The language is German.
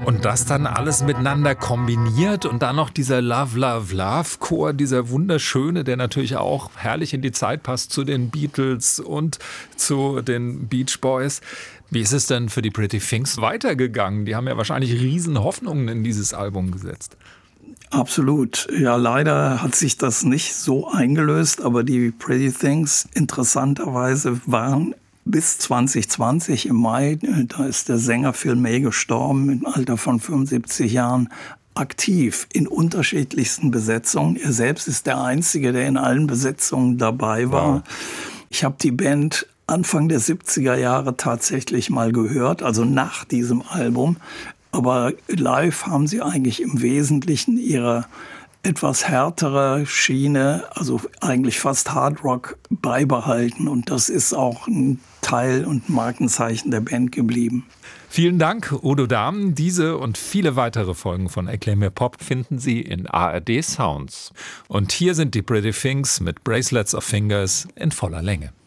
Und das dann alles miteinander kombiniert und dann noch dieser Love, Love, Love Chor, dieser wunderschöne, der natürlich auch herrlich in die Zeit passt zu den Beatles und zu den Beach Boys. Wie ist es denn für die Pretty Things weitergegangen? Die haben ja wahrscheinlich riesen Hoffnungen in dieses Album gesetzt. Absolut. Ja, leider hat sich das nicht so eingelöst, aber die Pretty Things interessanterweise waren bis 2020 im Mai, da ist der Sänger Phil May gestorben, im Alter von 75 Jahren, aktiv in unterschiedlichsten Besetzungen. Er selbst ist der Einzige, der in allen Besetzungen dabei war. Wow. Ich habe die Band Anfang der 70er Jahre tatsächlich mal gehört, also nach diesem Album. Aber live haben sie eigentlich im Wesentlichen ihre etwas härtere Schiene, also eigentlich fast Hard Rock, beibehalten. Und das ist auch ein Teil und Markenzeichen der Band geblieben. Vielen Dank, Udo Dahm. Diese und viele weitere Folgen von Erklär mir Pop finden Sie in ARD Sounds. Und hier sind die Pretty Things mit Bracelets of Fingers in voller Länge.